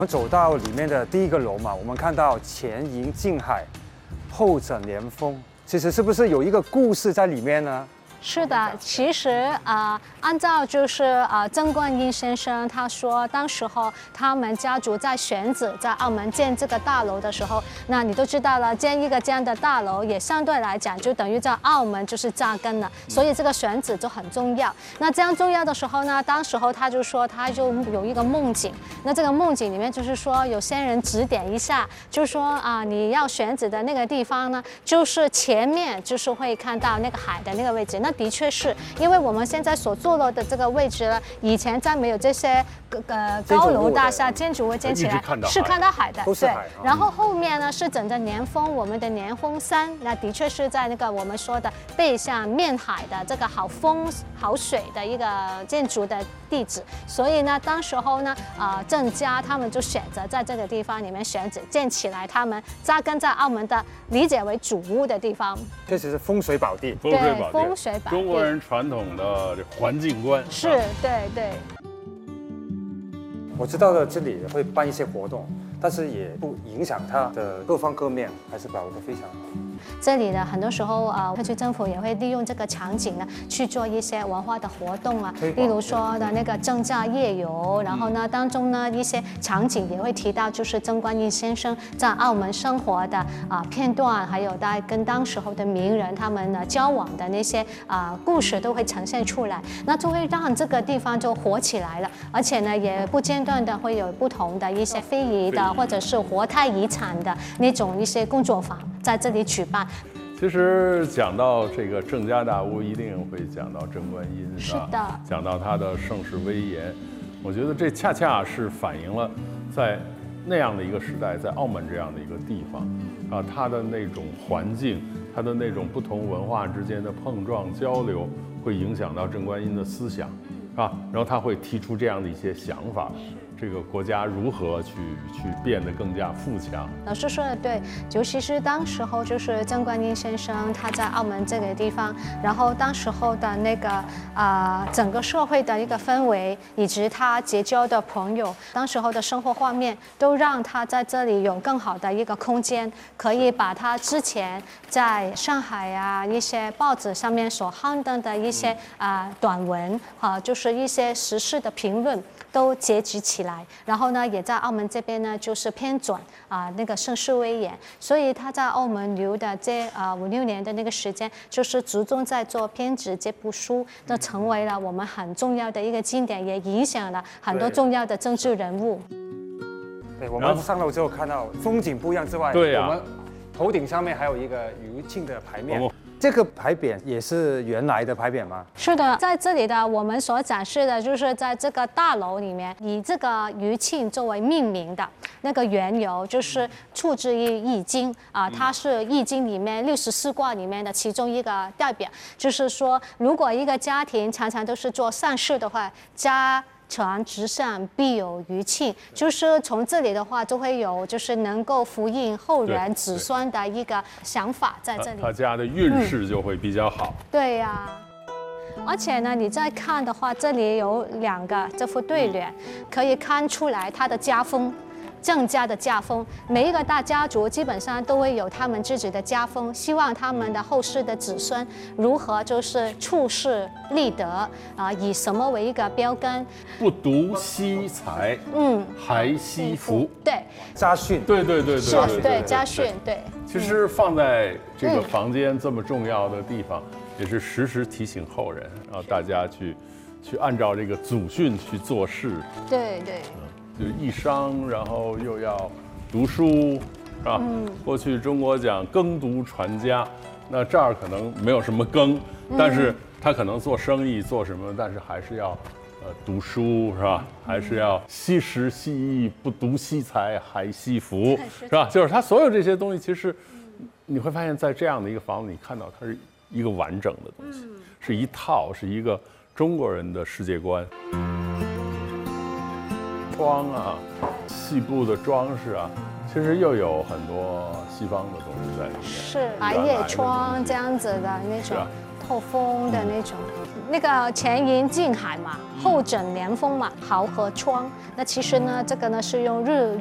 我们走到里面的第一个楼嘛，我们看到前迎近海，后枕连峰，其实是不是有一个故事在里面呢？ 是的，其实按照就是曾观音先生他说，当时候他们家族在选址在澳门建这个大楼的时候，那你都知道了，建一个这样的大楼也相对来讲就等于在澳门就是扎根了，所以这个选址就很重要。那这样重要的时候呢，当时候他就说他就有一个梦境，那这个梦境里面就是说有仙人指点一下，就说你要选址的那个地方呢，就是前面就是会看到那个海的那个位置。那的确是因为我们现在所坐落的这个位置呢，以前在没有这些高楼大厦建筑物建起来是看到海的，对。然后后面呢是整个年峰，我们的年峰山，那的确是在那个我们说的背向面海的这个好风好水的一个建筑的地址。所以呢，当时候呢，郑家他们就选择在这个地方里面选址建起来，他们扎根在澳门的理解为主屋的地方。 确实是风水宝地， 风水宝地。 中国人传统的环境观是，对。 我知道了，这里会办一些活动，但是也不影响它的各方各面，还是保护得非常好。 这里呢，很多时候特区政府也会利用这个场景呢去做一些文化的活动啊，例如说的那个郑家夜游，然后呢当中呢一些场景也会提到就是曾观音先生在澳门生活的片段，还有跟当时候的名人他们呢交往的那些故事都会呈现出来，那就会让这个地方就火起来了，而且呢也不间断的会有不同的一些非遗的或者是活态遗产的那种一些工作坊在这里举办。 其实讲到这个郑家大屋，一定会讲到郑观音， 是的， 讲到他的盛世威严。我觉得这恰恰是反映了在那样的一个时代，在澳门这样的一个地方，它的那种环境，它的那种不同文化之间的碰撞交流，会影响到郑观音的思想，然后他会提出这样的一些想法。这个国家如何去变得更加富强？ 老师说的对，尤其是当时候就是曾观音先生他在澳门这个地方，然后当时候的那个整个社会的一个氛围，以及他结交的朋友，当时候的生活画面，都让他在这里有更好的一个空间，可以把他之前在上海一些报纸上面所刊登的一些短文就是一些时事的评论都结集起来，然后呢，也在澳门这边呢，就是偏转那个盛世威严，所以他在澳门留的这5-6年的那个时间，就是集中在做编织这部书，那成为了我们很重要的一个经典，也影响了很多重要的政治人物。 对，我们上楼之后看到风景不一样之外， 对我们头顶上面还有一个余庆的牌匾。这个牌匾也是原来的牌匾吗？ 是的，在这里的我们所展示的就是在这个大楼里面，以这个余庆作为命名的那个缘由，就是出自于《易经》它是《易经》里面64卦里面的其中一个代表，就是说，如果一个家庭常常都是做善事的话，家传直善，必有余庆，就是从这里的话，就会有就是能够福荫后人子孙的一个想法在这里。 他家的运势就会比较好。 对呀。而且呢，你再看的话，这里有2个这副对联，可以看出来他的家风。郑家的家风，每一个大家族基本上都会有他们自己的家风，希望他们的后世的子孙如何就是处事立德以什么为一个标杆？ 不独惜财，还惜福。 对， 家训。 对， 是，对家训，对。 其实放在这个房间这么重要的地方，也是时时提醒后人，让大家去按照这个祖训去做事。 对。 就易商，然后又要读书，是吧？过去中国讲耕读传家，那这儿可能没有什么耕，但是他可能做生意做什么，但是还是要读书，是吧？还是要惜时惜艺，不独惜财，还惜福，是吧？就是他所有这些东西，其实你会发现在这样的一个房子，你看到它是一个完整的东西，是一套，是一个中国人的世界观。窗细部的装饰其实又有很多西方的东西在里面， 是百叶窗这样子的那种透风的那种。那个前迎近海嘛，后枕连峰嘛，豪河窗。那其实呢，这个呢是用